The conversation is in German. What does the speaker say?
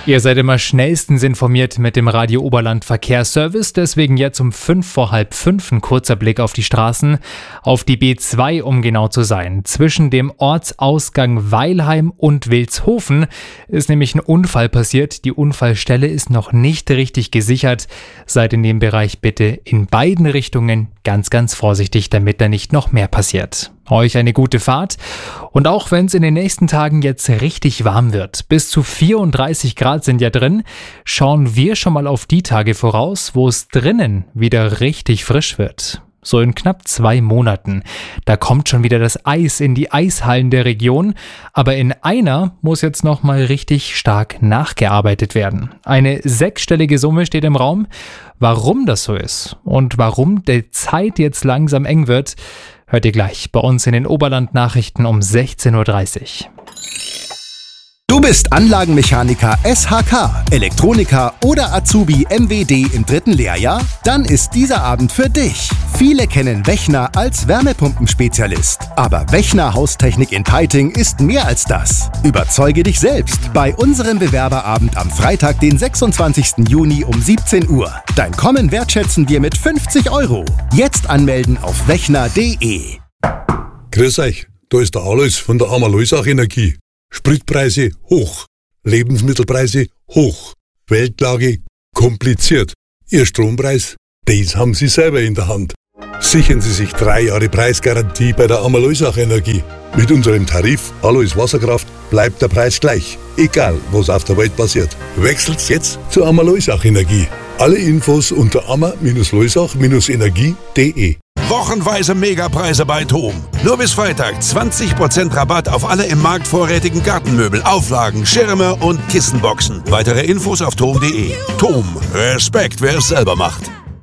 Ihr seid immer schnellstens informiert mit dem Radio Oberland Verkehrsservice, deswegen jetzt um 5:45 ein kurzer Blick auf die Straßen, auf die B2, um genau zu sein. Zwischen dem Ortsausgang Weilheim und Vilshofen ist nämlich ein Unfall passiert. Die Unfallstelle ist noch nicht richtig gesichert. Seid in dem Bereich bitte in beiden Richtungen ganz, ganz vorsichtig, damit da nicht noch mehr passiert. Euch eine gute Fahrt und auch wenn es in den nächsten Tagen jetzt richtig warm wird, bis zu 34 Grad sind ja drin, schauen wir schon mal auf die Tage voraus, wo es drinnen wieder richtig frisch wird. So in knapp 2 Monaten. Da kommt schon wieder das Eis in die Eishallen der Region, aber in einer muss jetzt noch mal richtig stark nachgearbeitet werden. Eine 6-stellige Summe steht im Raum. Warum das so ist und warum die Zeit jetzt langsam eng wird, hört ihr gleich bei uns in den Oberland-Nachrichten um 16:30 Uhr. Du bist Anlagenmechaniker SHK, Elektroniker oder Azubi MWD im 3. Lehrjahr? Dann ist dieser Abend für dich. Viele kennen Wechner als Wärmepumpenspezialist. Aber Wechner Haustechnik in Peiting ist mehr als das. Überzeuge dich selbst bei unserem Bewerberabend am Freitag, den 26. Juni um 17 Uhr. Dein Kommen wertschätzen wir mit 50 €. Jetzt anmelden auf wechner.de. Grüß euch, da ist der Alois von der Amaloisach Energie. Spritpreise hoch, Lebensmittelpreise hoch, Weltlage kompliziert. Ihr Strompreis, das haben Sie selber in der Hand. Sichern Sie sich 3 Jahre Preisgarantie bei der Amaloisach Energie. Mit unserem Tarif Alois Wasserkraft bleibt der Preis gleich, egal was auf der Welt passiert. Wechselt jetzt zur Amaloisach Energie. Alle Infos unter amma-loisach-energie.de. Wochenweise Megapreise bei TOM. Nur bis Freitag 20% Rabatt auf alle im Markt vorrätigen Gartenmöbel, Auflagen, Schirme und Kissenboxen. Weitere Infos auf tom.de. TOM. Respekt, wer es selber macht.